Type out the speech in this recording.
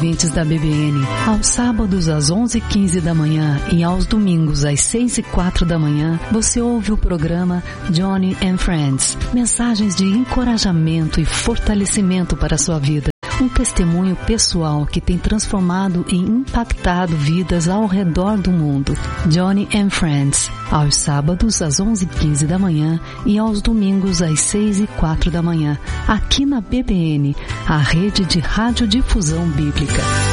ouvintes da BBN. Aos sábados às 11h15 da manhã e aos domingos às 6h04 da manhã, você ouve o programa Johnny and Friends. Mensagens de encorajamento e fortalecimento para a sua vida. Um testemunho pessoal que tem transformado e impactado vidas ao redor do mundo. Johnny and Friends, aos sábados às 11h15 da manhã e aos domingos às 6h04 da manhã, aqui na BBN, a rede de radiodifusão bíblica.